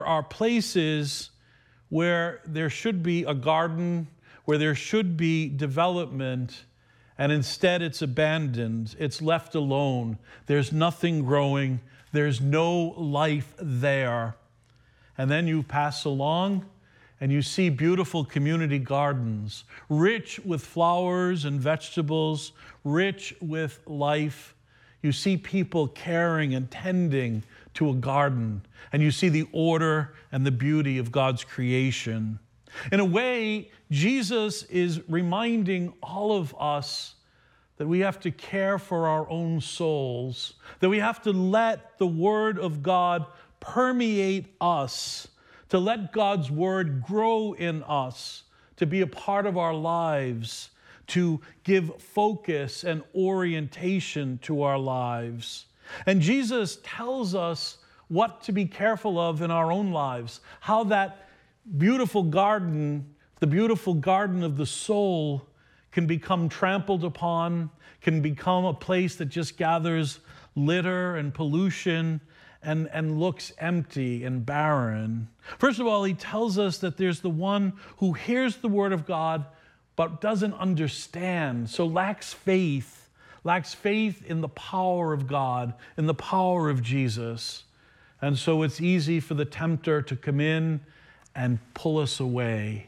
are places where there should be a garden, where there should be development, and instead it's abandoned, it's left alone. There's nothing growing, there's no life there. And then you pass along and you see beautiful community gardens, rich with flowers and vegetables, rich with life. You see people caring and tending to a garden, and you see the order and the beauty of God's creation. In a way, Jesus is reminding all of us that we have to care for our own souls, that we have to let the Word of God permeate us, to let God's Word grow in us, to be a part of our lives, to give focus and orientation to our lives. And Jesus tells us what to be careful of in our own lives, how that beautiful garden, the beautiful garden of the soul, can become trampled upon, can become a place that just gathers litter and pollution and looks empty and barren. First of all, he tells us that there's the one who hears the word of God but doesn't understand, so lacks faith in the power of God, in the power of Jesus. And so it's easy for the tempter to come in and pull us away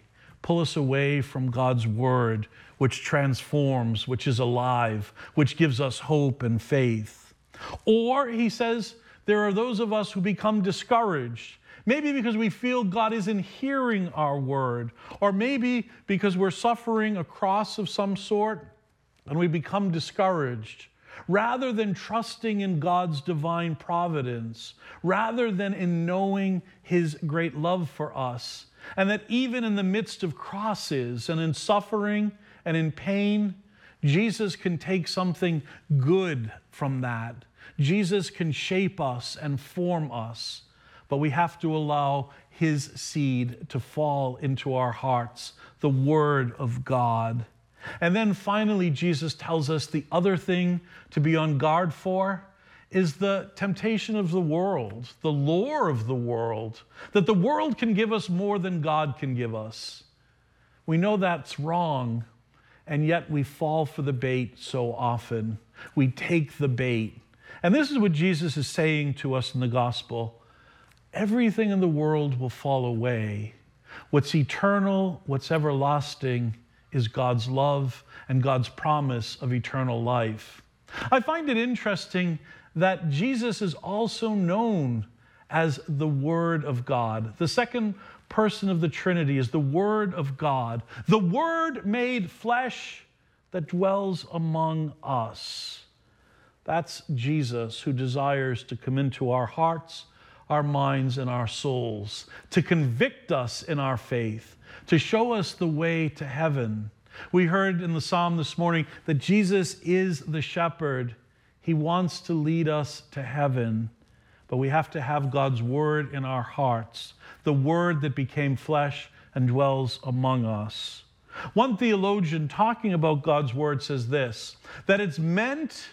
from God's word, which transforms, which is alive, which gives us hope and faith. Or, he says, there are those of us who become discouraged, maybe because we feel God isn't hearing our word, or maybe because we're suffering a cross of some sort and we become discouraged. Rather than trusting in God's divine providence, rather than in knowing his great love for us, and that even in the midst of crosses and in suffering and in pain, Jesus can take something good from that. Jesus can shape us and form us, but we have to allow his seed to fall into our hearts, the Word of God. And then finally, Jesus tells us the other thing to be on guard for is the temptation of the world, the lure of the world, that the world can give us more than God can give us. We know that's wrong, and yet we fall for the bait so often. We take the bait. And this is what Jesus is saying to us in the gospel. Everything in the world will fall away. What's eternal, what's everlasting, is God's love and God's promise of eternal life. I find it interesting that Jesus is also known as the Word of God. The second person of the Trinity is the Word of God, the Word made flesh that dwells among us. That's Jesus, who desires to come into our hearts, our minds, and our souls, to convict us in our faith, to show us the way to heaven. We heard in the psalm this morning that Jesus is the shepherd. He wants to lead us to heaven, but we have to have God's word in our hearts, the word that became flesh and dwells among us. One theologian talking about God's word says this, that it's meant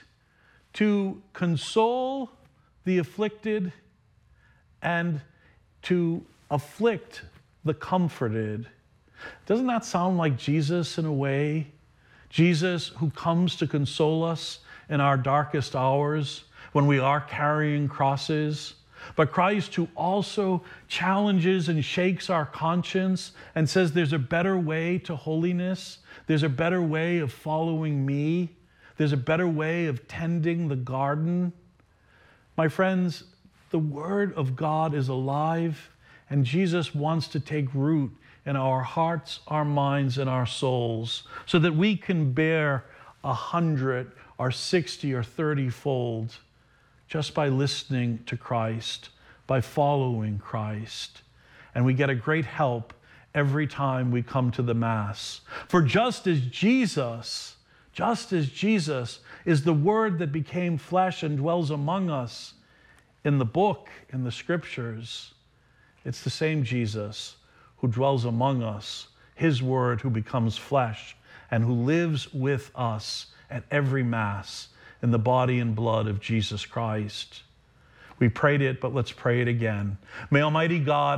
to console the afflicted and to afflict the comforted. Doesn't that sound like Jesus in a way? Jesus who comes to console us in our darkest hours when we are carrying crosses, but Christ who also challenges and shakes our conscience and says there's a better way to holiness, there's a better way of following me, there's a better way of tending the garden. My friends, the Word of God is alive, and Jesus wants to take root in our hearts, our minds, and our souls so that we can bear 100 or 60 or 30-fold just by listening to Christ, by following Christ. And we get a great help every time we come to the Mass. For just as Jesus is the Word that became flesh and dwells among us in the book, in the Scriptures, it's the same Jesus who dwells among us, his Word who becomes flesh and who lives with us at every Mass in the body and blood of Jesus Christ. We prayed it, but let's pray it again. May Almighty God